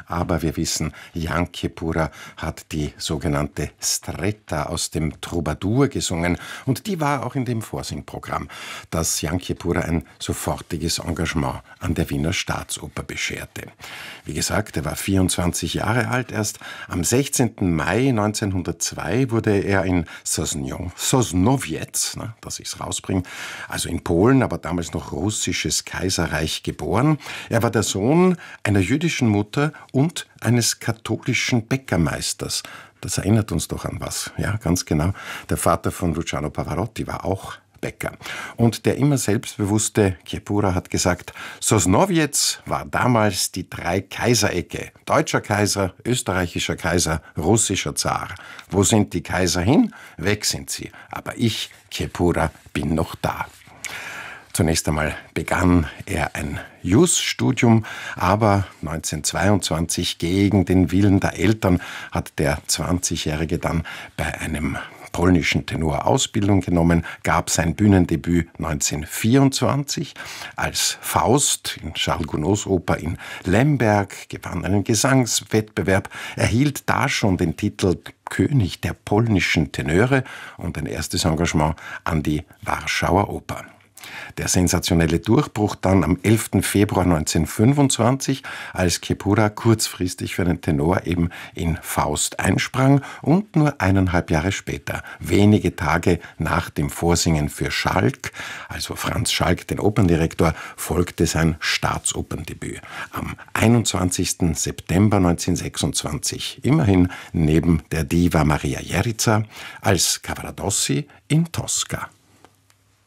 aber wir wissen, Jan Kiepura hat die sogenannte Stretta aus dem Troubadour gesungen und die war auch in dem Vorsingprogramm, das Jan Kiepura ein sofortiges Engagement an der Wiener Staatsoper bescherte. Wie gesagt, er war 24 Jahre alt erst. Am 16. Mai 1902 wurde er in Sosnowiec, dass ich es rausbringe, also in Polen, aber damals noch russisches Kaiserreich, geboren. Er war der Sohn einer jüdischen Mutter und eines katholischen Bäckermeisters. Das erinnert uns doch an was. Ja, ganz genau. Der Vater von Luciano Pavarotti war auch Bäcker. Und der immer selbstbewusste Kiepura hat gesagt, Sosnowiec war damals die Drei-Kaiser-Ecke. Deutscher Kaiser, österreichischer Kaiser, russischer Zar. Wo sind die Kaiser hin? Weg sind sie. Aber ich, Kiepura, bin noch da. Zunächst einmal begann er ein Jus-Studium, aber 1922 gegen den Willen der Eltern hat der 20-Jährige dann bei einem polnischen Tenor Ausbildung genommen, gab sein Bühnendebüt 1924 als Faust in Charles Gounods Oper in Lemberg, gewann einen Gesangswettbewerb, erhielt da schon den Titel König der polnischen Tenöre und ein erstes Engagement an die Warschauer Oper. Der sensationelle Durchbruch dann am 11. Februar 1925, als Kiepura kurzfristig für einen Tenor eben in Faust einsprang und nur 1,5 Jahre später, wenige Tage nach dem Vorsingen für Schalk, also Franz Schalk, den Operndirektor, folgte sein Staatsoperndebüt am 21. September 1926, immerhin neben der Diva Maria Jerica als Cavaradossi in Tosca.